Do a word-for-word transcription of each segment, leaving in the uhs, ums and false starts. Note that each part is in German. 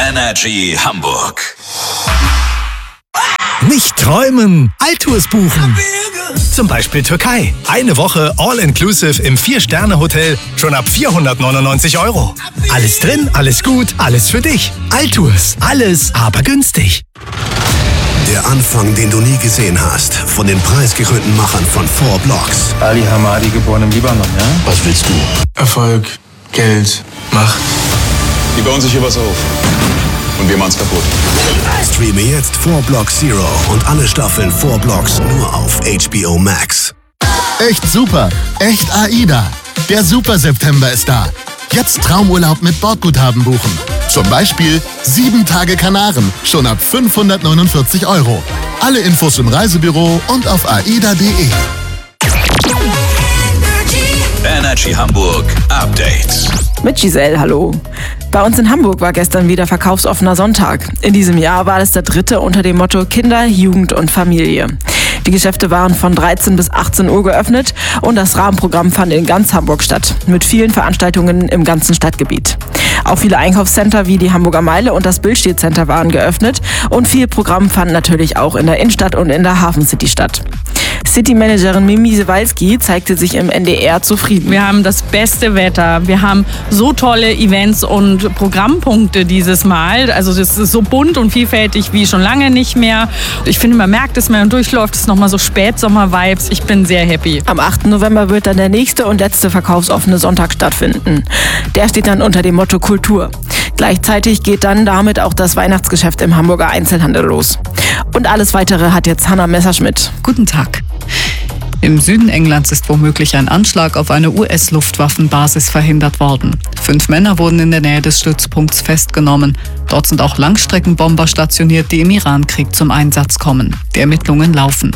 Energy Hamburg. Nicht träumen, Altours buchen. Zum Beispiel Türkei. Eine Woche All-Inclusive im vier-Sterne-Hotel schon ab vierhundertneunundneunzig Euro. Alles drin, alles gut, alles für dich. Altours. Alles, aber günstig. Der Anfang, den du nie gesehen hast, von den preisgekrönten Machern von Four Blocks. Ali Hamadi, geboren im Libanon, ja? Was willst du? Erfolg, Geld, Macht. Die bauen sich hier was auf. Und wir machen's kaputt. Streame jetzt Four Blocks Zero und alle Staffeln Four Blocks nur auf H B O Max. Echt super, echt AIDA. Der Super September ist da. Jetzt Traumurlaub mit Bordguthaben buchen. Zum Beispiel sieben Tage Kanaren, schon ab fünfhundertneunundvierzig Euro. Alle Infos im Reisebüro und auf aida punkt de. Energy Hamburg Update. Mit Giselle, hallo. Bei uns in Hamburg war gestern wieder verkaufsoffener Sonntag. In diesem Jahr war es der dritte unter dem Motto Kinder, Jugend und Familie. Die Geschäfte waren von dreizehn bis achtzehn Uhr geöffnet und das Rahmenprogramm fand in ganz Hamburg statt, mit vielen Veranstaltungen im ganzen Stadtgebiet. Auch viele Einkaufscenter wie die Hamburger Meile und das Billstedt Center waren geöffnet und viel Programm fand natürlich auch in der Innenstadt und in der Hafen City statt. City-Managerin Mimi Sewalski zeigte sich im N D R zufrieden. Wir haben das beste Wetter, wir haben so tolle Events und Programmpunkte dieses Mal. Also das ist so bunt und vielfältig wie schon lange nicht mehr. Ich finde, man merkt es, wenn man durchläuft, es ist nochmal so Spätsommer-Vibes. Ich bin sehr happy. Am achten November wird dann der nächste und letzte verkaufsoffene Sonntag stattfinden. Der steht dann unter dem Motto Kultur. Gleichzeitig geht dann damit auch das Weihnachtsgeschäft im Hamburger Einzelhandel los. Und alles Weitere hat jetzt Hannah Messerschmidt. Guten Tag. Im Süden Englands ist womöglich ein Anschlag auf eine U S-Luftwaffenbasis verhindert worden. Fünf Männer wurden in der Nähe des Stützpunkts festgenommen. Dort sind auch Langstreckenbomber stationiert, die im Irankrieg zum Einsatz kommen. Die Ermittlungen laufen.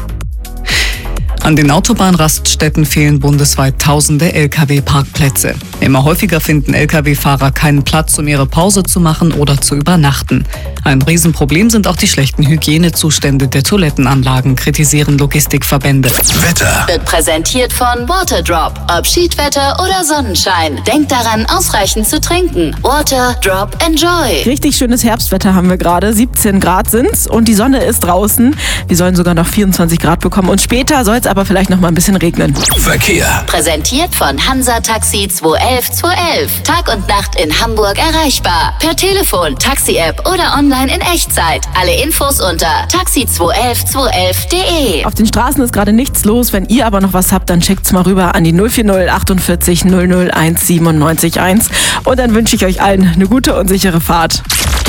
An den Autobahnraststätten fehlen bundesweit tausende L K W-Parkplätze. Immer häufiger finden L K W-Fahrer keinen Platz, um ihre Pause zu machen oder zu übernachten. Ein Riesenproblem sind auch die schlechten Hygienezustände der Toilettenanlagen, kritisieren Logistikverbände. Wetter Wird präsentiert von Waterdrop. Ob Schiedwetter oder Sonnenschein. Denkt daran, ausreichend zu trinken. Waterdrop, enjoy. Richtig schönes Herbstwetter haben wir gerade. siebzehn Grad sind's und die Sonne ist draußen. Wir sollen sogar noch vierundzwanzig Grad bekommen und später soll es aber vielleicht noch mal ein bisschen regnen. Verkehr. Präsentiert von Hansa Taxi zwei elf zwei elf. Tag und Nacht in Hamburg erreichbar. Per Telefon, Taxi-App oder online in Echtzeit. Alle Infos unter taxi zwei elf zwei elf punkt de. Auf den Straßen ist gerade nichts los. Wenn ihr aber noch was habt, dann schickt's mal rüber an die null vier null achtundvierzig null null eins siebenundneunzig eins. Und dann wünsche ich euch allen eine gute und sichere Fahrt.